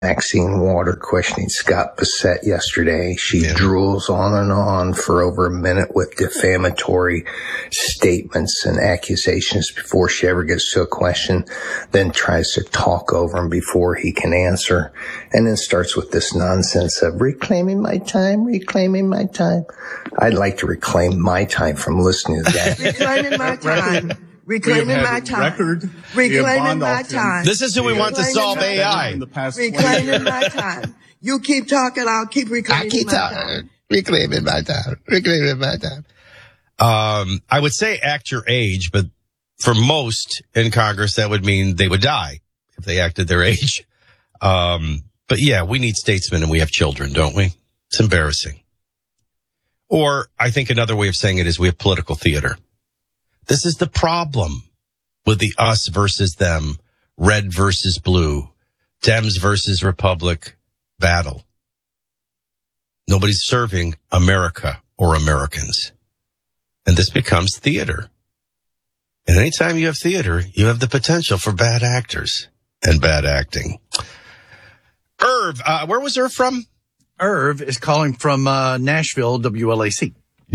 Maxine Water questioning Scott Bassett yesterday. She drools on and on for over a minute with defamatory statements and accusations before she ever gets to a question, then tries to talk over him before he can answer, and then starts with this nonsense of reclaiming my time. I'd like to reclaim my time from listening to that. Reclaiming my time. Reclaiming my time. Reclaiming my time. This is who we want to solve AI. Reclaiming my time. You keep talking, I'll keep reclaiming my time. Reclaiming my time. I would say act your age, but for most in Congress, that would mean they would die if they acted their age. But yeah, we need statesmen and we have children, don't we? It's embarrassing. Or I think another way of saying it is we have political theater. This is the problem with the us versus them, red versus blue, Dems versus Republic battle. Nobody's serving America or Americans. And this becomes theater. And anytime you have theater, you have the potential for bad actors and bad acting. Irv, where was Irv from? Irv is calling from Nashville, WLAC.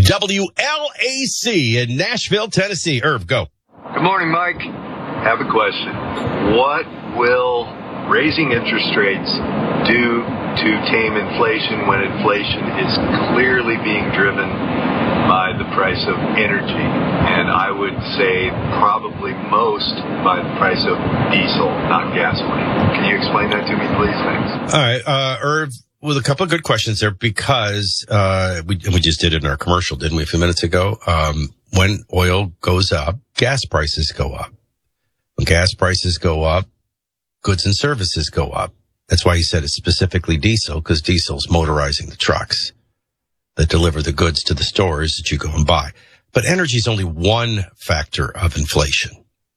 WLAC in Nashville, Tennessee. Irv, go. Good morning, Mike. Have a question. What will raising interest rates do to tame inflation when inflation is clearly being driven by the price of energy? And I would say probably most by the price of diesel, not gasoline. Can you explain that to me, please? Thanks. All right, Irv. With a couple of good questions there, because we just did it in our commercial, didn't we, a few minutes ago? When oil goes up, gas prices go up. When gas prices go up, goods and services go up. That's why he said it's specifically diesel, because diesel's motorizing the trucks that deliver the goods to the stores that you go and buy. But energy is only one factor of inflation.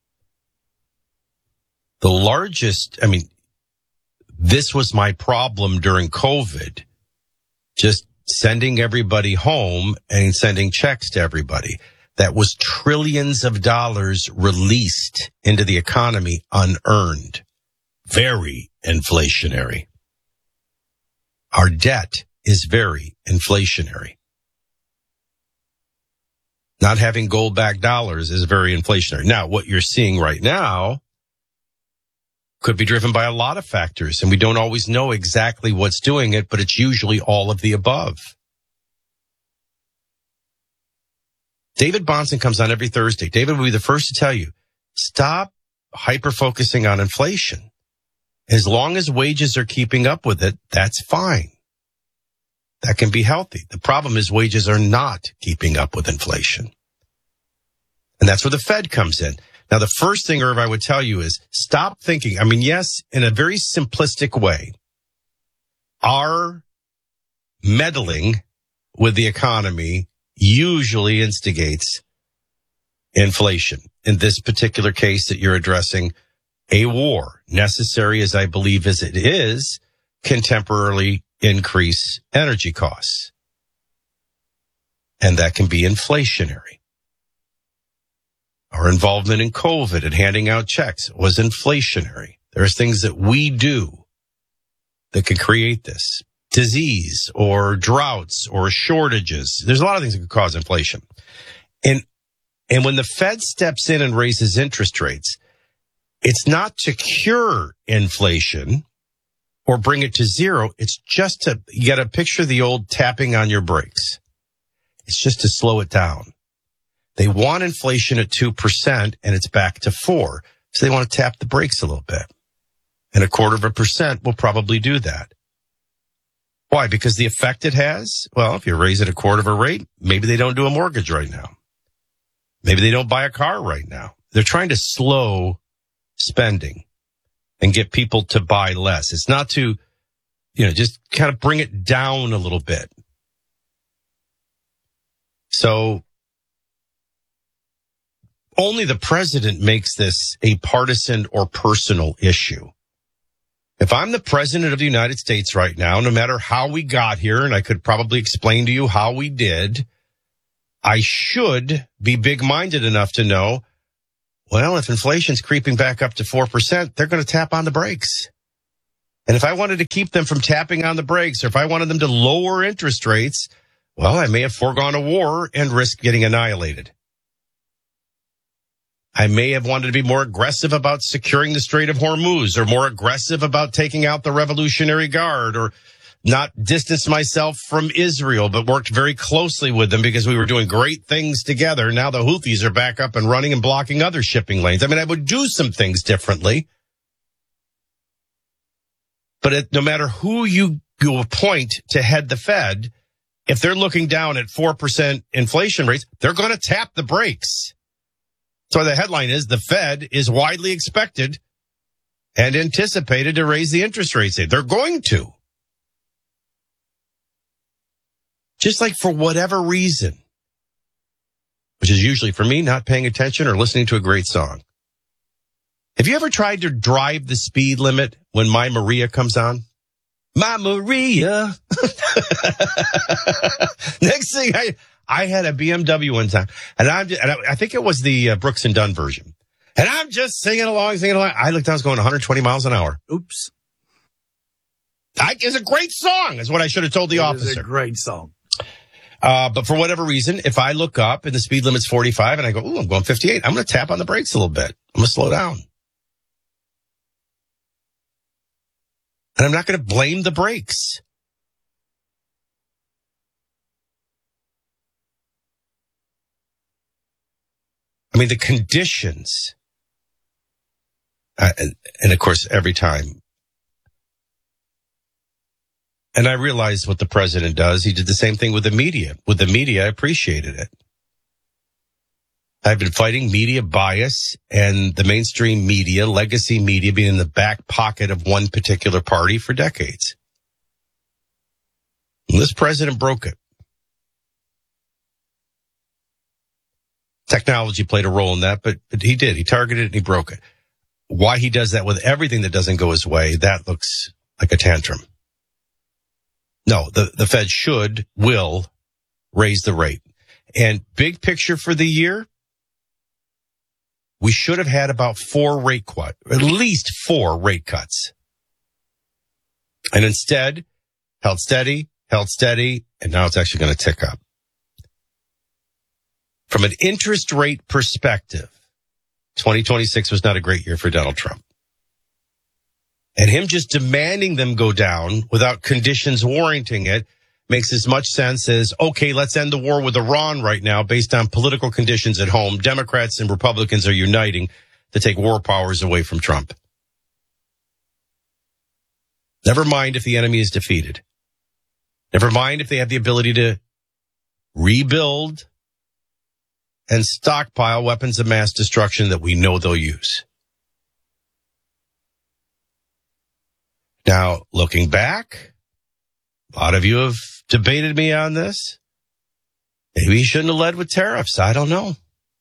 The largest, this was my problem during COVID, just sending everybody home and sending checks to everybody. That was trillions of dollars released into the economy unearned. Very inflationary. Our debt is very inflationary. Not having gold-backed dollars is very inflationary. Now, what you're seeing right now could be driven by a lot of factors, and we don't always know exactly what's doing it, but it's usually all of the above. David Bahnsen comes on every Thursday. David will be the first to tell you, stop hyper-focusing on inflation. As long as wages are keeping up with it, that's fine. That can be healthy. The problem is wages are not keeping up with inflation. And that's where the Fed comes in. Now, the first thing, Irv, I would tell you is stop thinking. Yes, in a very simplistic way, our meddling with the economy usually instigates inflation. In this particular case that you're addressing, a war, necessary as I believe as it is, can temporarily increase energy costs. And that can be inflationary. Our involvement in COVID and handing out checks was inflationary. There's things that we do that can create this. Disease or droughts or shortages. There's a lot of things that could cause inflation. And when the Fed steps in and raises interest rates, it's not to cure inflation or bring it to zero. It's just you got to picture the old tapping on your brakes. It's just to slow it down. They want inflation at 2% and it's back to 4%. So they want to tap the brakes a little bit. And 0.25% will probably do that. Why? Because the effect it has? Well, if you raise it a quarter of a rate, maybe they don't do a mortgage right now. Maybe they don't buy a car right now. They're trying to slow spending and get people to buy less. It's not to, just kind of bring it down a little bit. So only the president makes this a partisan or personal issue. If I'm the president of the United States right now, no matter how we got here, and I could probably explain to you how we did, I should be big-minded enough to know, well, if inflation's creeping back up to 4%, they're going to tap on the brakes. And if I wanted to keep them from tapping on the brakes, or if I wanted them to lower interest rates, well, I may have foregone a war and risk getting annihilated. I may have wanted to be more aggressive about securing the Strait of Hormuz, or more aggressive about taking out the Revolutionary Guard, or not distance myself from Israel, but worked very closely with them because we were doing great things together. Now the Houthis are back up and running and blocking other shipping lanes. I mean, I would do some things differently. But no matter who you appoint to head the Fed, if they're looking down at 4% inflation rates, they're going to tap the brakes. So the headline is, the Fed is widely expected and anticipated to raise the interest rates. They're going to. Just like for whatever reason, which is usually for me not paying attention or listening to a great song. Have you ever tried to drive the speed limit when My Maria comes on? My Maria. Next thing, I had a BMW one time, and I think it was the Brooks and Dunn version. And I'm just singing along. I looked down, I was going 120 miles an hour. Oops. It's a great song, is what I should have told the officer. It's a great song. But for whatever reason, if I look up and the speed limit's 45 and I go, ooh, I'm going 58, I'm going to tap on the brakes a little bit. I'm going to slow down. And I'm not going to blame the brakes. I mean, the conditions, and of course, every time. And I realized what the president does. He did the same thing with the media. With the media, I appreciated it. I've been fighting media bias and the mainstream media, legacy media, being in the back pocket of one particular party for decades. And this president broke it. Technology played a role in that, but he did. He targeted it and he broke it. Why he does that with everything that doesn't go his way, that looks like a tantrum. No, the Fed will raise the rate. And big picture for the year, we should have had about at least four rate cuts. And instead, held steady, and now it's actually going to tick up. From an interest rate perspective, 2026 was not a great year for Donald Trump. And him just demanding them go down without conditions warranting it makes as much sense as, okay, let's end the war with Iran right now based on political conditions at home. Democrats and Republicans are uniting to take war powers away from Trump. Never mind if the enemy is defeated. Never mind if they have the ability to rebuild and stockpile weapons of mass destruction that we know they'll use. Now, looking back, a lot of you have debated me on this. Maybe he shouldn't have led with tariffs. I don't know.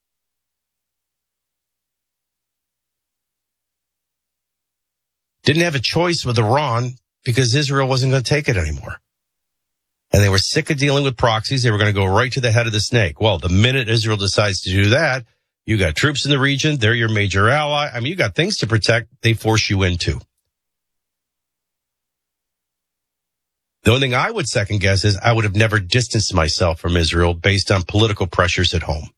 Didn't have a choice with Iran because Israel wasn't going to take it anymore. And they were sick of dealing with proxies. They were going to go right to the head of the snake. Well, the minute Israel decides to do that, you got troops in the region. They're your major ally. I mean, you got things to protect. They force you into. The only thing I would second guess is I would have never distanced myself from Israel based on political pressures at home.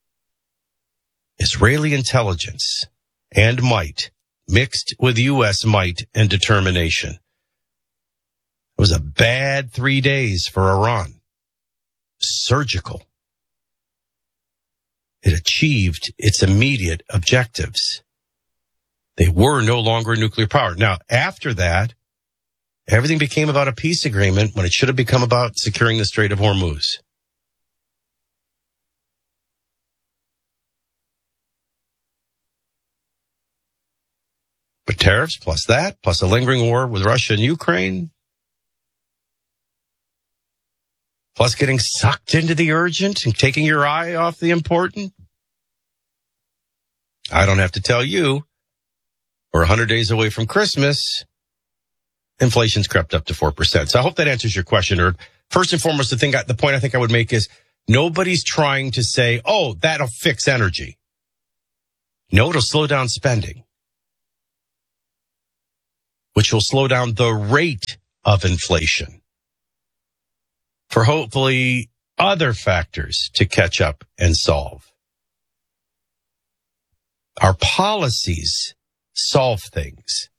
Israeli intelligence and might mixed with U.S. might and determination. It was a bad 3 days for Iran. Surgical. It achieved its immediate objectives. They were no longer a nuclear power. Now, after that, everything became about a peace agreement when it should have become about securing the Strait of Hormuz. But tariffs plus that, plus a lingering war with Russia and Ukraine, plus getting sucked into the urgent and taking your eye off the important. I don't have to tell you, we're 100 days away from Christmas. Inflation's crept up to 4%. So I hope that answers your question, Herb. First and foremost, the point I think I would make is nobody's trying to say, oh, that'll fix energy. No, it'll slow down spending. which will slow down the rate of inflation for hopefully other factors to catch up and solve. Our policies solve things.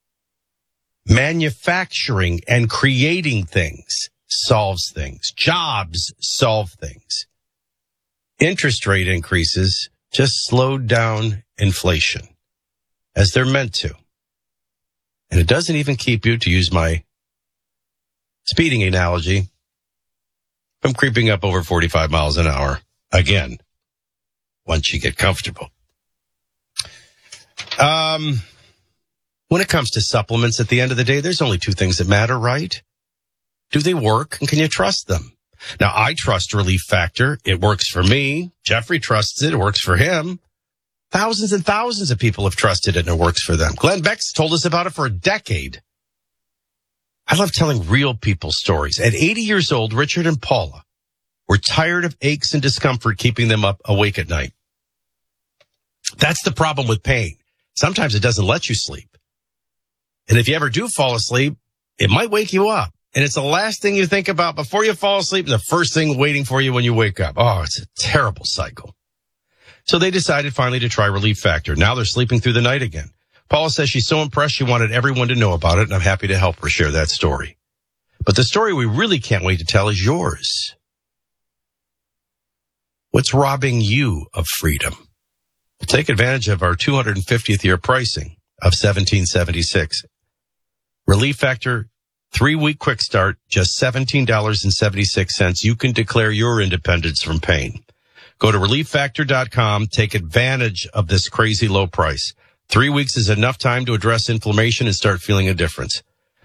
Manufacturing and creating things solves things. Jobs solve things. Interest rate increases just slowed down inflation, as they're meant to. And it doesn't even keep you, to use my speeding analogy, from creeping up over 45 miles an hour again, once you get comfortable. When it comes to supplements, at the end of the day, there's only two things that matter, right? Do they work, and can you trust them? Now, I trust Relief Factor. It works for me. Jeffrey trusts it. It works for him. Thousands and thousands of people have trusted it, and it works for them. Glenn Beck's told us about it for a decade. I love telling real people stories. At 80 years old, Richard and Paula were tired of aches and discomfort keeping them up awake at night. That's the problem with pain. Sometimes it doesn't let you sleep. And if you ever do fall asleep, it might wake you up. And it's the last thing you think about before you fall asleep and the first thing waiting for you when you wake up. Oh, it's a terrible cycle. So they decided finally to try Relief Factor. Now they're sleeping through the night again. Paula says she's so impressed she wanted everyone to know about it, and I'm happy to help her share that story. But the story we really can't wait to tell is yours. What's robbing you of freedom? Take advantage of our 250th year pricing of $17.76. Relief Factor 3-week quick start, just $17.76. You can declare your independence from pain. Go to ReliefFactor.com. Take advantage of this crazy low price. 3 weeks is enough time to address inflammation and start feeling a difference.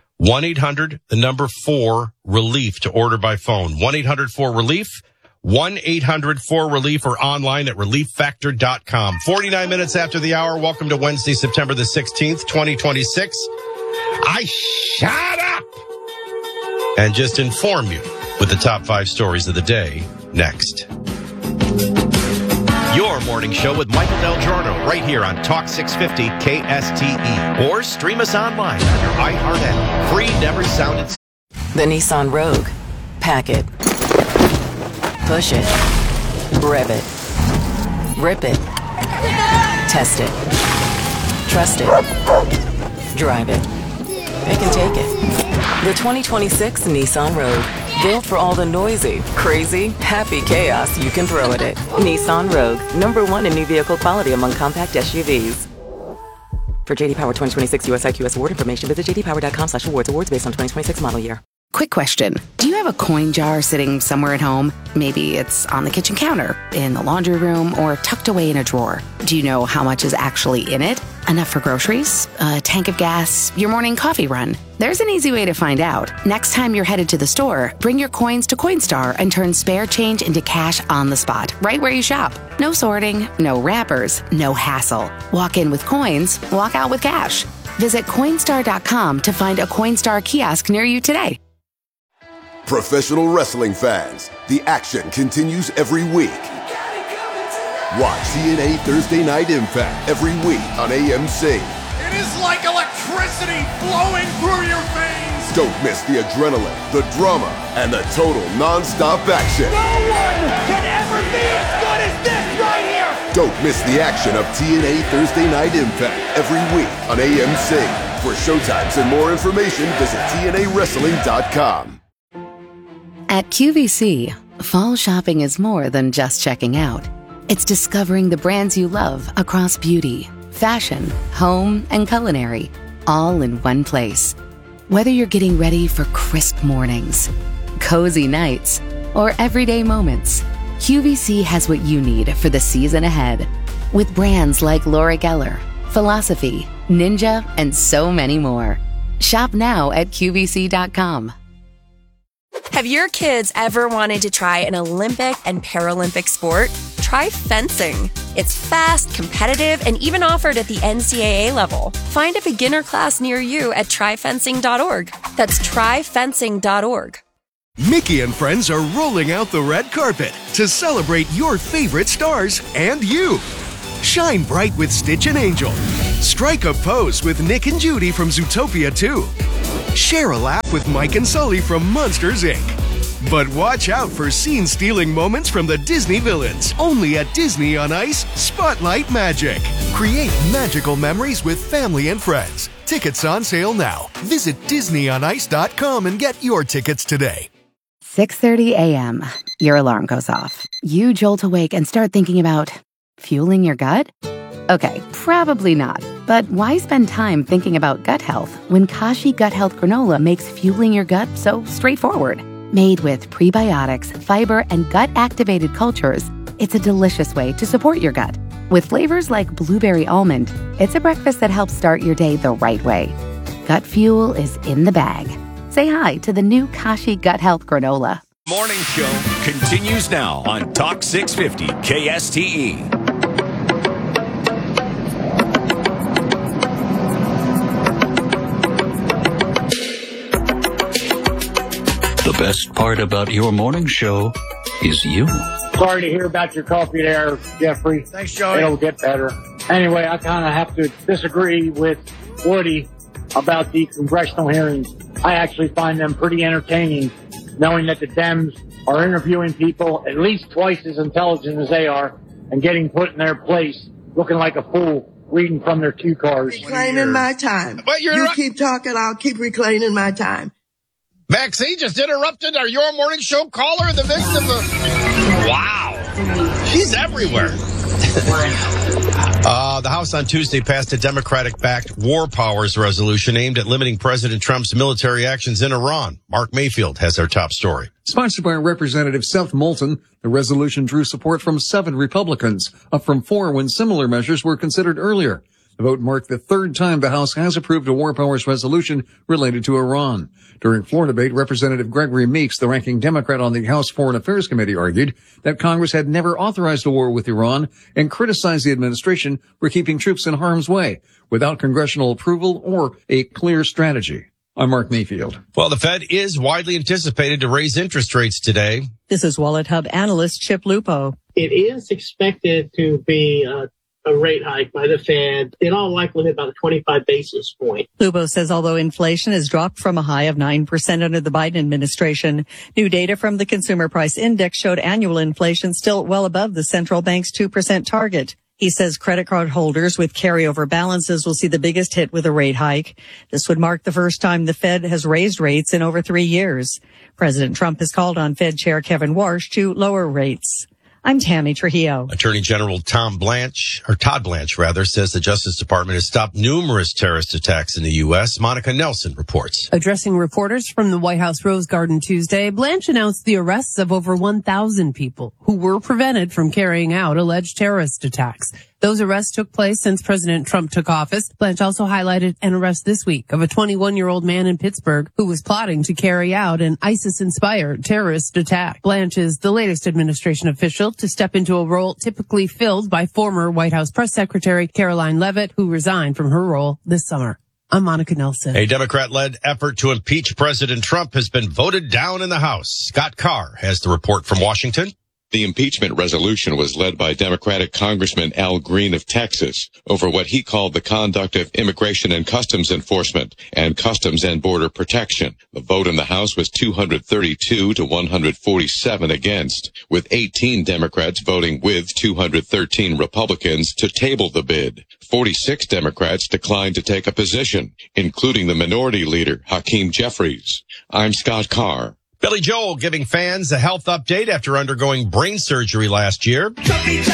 1-800-4-RELIEF to order by phone. 1-800-4-RELIEF. 1-800-4-RELIEF or online at ReliefFactor.com. 49 minutes after the hour. Welcome to Wednesday, September the 16th, 2026. I shut up and just inform you with the top 5 stories of the day next. Your morning show with Michael Del Giorno right here on Talk 650 KSTE. Or stream us online on your iHeart app. Free, never sounded. The Nissan Rogue. Pack it. Push it. Rev it. Rip it. Test it. Trust it. Drive it. It can take it. The 2026 Nissan Rogue. Built for all the noisy, crazy, happy chaos you can throw at it. Nissan Rogue. #1 in new vehicle quality among compact SUVs. For JD Power 2026 US IQS award information, visit jdpower.com/awards. Awards based on 2026 model year. Quick question. Do you have a coin jar sitting somewhere at home? Maybe it's on the kitchen counter, in the laundry room, or tucked away in a drawer. Do you know how much is actually in it? Enough for groceries? A tank of gas? Your morning coffee run? There's an easy way to find out. Next time you're headed to the store, bring your coins to Coinstar and turn spare change into cash on the spot, right where you shop. No sorting, no wrappers, no hassle. Walk in with coins, walk out with cash. Visit Coinstar.com to find a Coinstar kiosk near you today. Professional wrestling fans, the action continues every week. Watch TNA Thursday Night Impact every week on AMC. It is like electricity flowing through your veins. Don't miss the adrenaline, the drama, and the total non-stop action. No one can ever be as good as this right here. Don't miss the action of TNA Thursday Night Impact every week on AMC. For showtimes and more information, visit TNAWrestling.com. At QVC, fall shopping is more than just checking out. It's discovering the brands you love across beauty, fashion, home, and culinary, all in one place. Whether you're getting ready for crisp mornings, cozy nights, or everyday moments, QVC has what you need for the season ahead. With brands like Laura Geller, Philosophy, Ninja, and so many more. Shop now at QVC.com. Have your kids ever wanted to try an Olympic and Paralympic sport? Try fencing. It's fast, competitive, and even offered at the NCAA level. Find a beginner class near you at tryfencing.org. That's tryfencing.org. Mickey and friends are rolling out the red carpet to celebrate your favorite stars and you. Shine bright with Stitch and Angel. Strike a pose with Nick and Judy from Zootopia 2. Share a laugh with Mike and Sully from Monsters, Inc. But watch out for scene-stealing moments from the Disney villains. Only at Disney on Ice, Spotlight Magic. Create magical memories with family and friends. Tickets on sale now. Visit DisneyOnIce.com and get your tickets today. 6:30 a.m. Your alarm goes off. You jolt awake and start thinking about fueling your gut? Okay, probably not. But why spend time thinking about gut health when Kashi Gut Health Granola makes fueling your gut so straightforward? Made with prebiotics, fiber, and gut-activated cultures, it's a delicious way to support your gut. With flavors like blueberry almond, it's a breakfast that helps start your day the right way. Gut fuel is in the bag. Say hi to the new Kashi Gut Health Granola. Morning show continues now on Talk 650 KSTE. The best part about your morning show is you. Sorry to hear about your coffee there, Jeffrey. Thanks, Joey. It'll get better. Anyway, I kind of have to disagree with Woody about the congressional hearings. I actually find them pretty entertaining, knowing that the Dems are interviewing people at least twice as intelligent as they are and getting put in their place, looking like a fool, reading from their cue cards. Reclaiming my time. But you keep talking, I'll keep reclaiming my time. Maxie just interrupted our Your Morning Show caller in the midst of the... Wow. She's everywhere. The House on Tuesday passed a Democratic-backed war powers resolution aimed at limiting President Trump's military actions in Iran. Mark Mayfield has our top story. Sponsored by Representative Seth Moulton, the resolution drew support from 7 Republicans, up from 4 when similar measures were considered earlier. The vote marked the 3rd time the House has approved a war powers resolution related to Iran. During floor debate, Representative Gregory Meeks, the ranking Democrat on the House Foreign Affairs Committee, argued that Congress had never authorized a war with Iran and criticized the administration for keeping troops in harm's way without congressional approval or a clear strategy. I'm Mark Mayfield. Well, the Fed is widely anticipated to raise interest rates today. This is Wallet Hub analyst Chip Lupo. It is expected to be a rate hike by the Fed, in all likelihood about a 25 basis point. Lupo says although inflation has dropped from a high of 9% under the Biden administration, new data from the Consumer Price Index showed annual inflation still well above the central bank's 2% target. He says credit card holders with carryover balances will see the biggest hit with a rate hike. This would mark the first time the Fed has raised rates in over 3 years. President Trump has called on Fed Chair Kevin Warsh to lower rates. I'm Tammy Trujillo. Attorney General Todd Blanche, says the Justice Department has stopped numerous terrorist attacks in the U.S. Monica Nelson reports. Addressing reporters from the White House Rose Garden Tuesday, Blanche announced the arrests of over 1,000 people who were prevented from carrying out alleged terrorist attacks. Those arrests took place since President Trump took office. Blanche also highlighted an arrest this week of a 21-year-old man in Pittsburgh who was plotting to carry out an ISIS-inspired terrorist attack. Blanche is the latest administration official to step into a role typically filled by former White House Press Secretary Caroline Leavitt, who resigned from her role this summer. I'm Monica Nelson. A Democrat-led effort to impeach President Trump has been voted down in the House. Scott Carr has the report from Washington. The impeachment resolution was led by Democratic Congressman Al Green of Texas over what he called the conduct of Immigration and Customs Enforcement and Customs and Border Protection. The vote in the House was 232 to 147 against, with 18 Democrats voting with 213 Republicans to table the bid. 46 Democrats declined to take a position, including the Minority Leader, Hakeem Jeffries. I'm Scott Carr. Billy Joel giving fans a health update after undergoing brain surgery last year.